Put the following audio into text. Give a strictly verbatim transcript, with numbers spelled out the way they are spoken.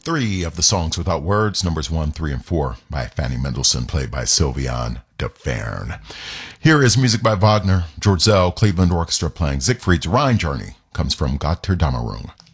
three of the Songs Without Words, numbers one, three, and four, by Fanny Mendelssohn, played by Sylviane de Fern. Here is music by Wagner, George Szell, Cleveland Orchestra playing Siegfried's Rhine Journey, comes from Götterdämmerung.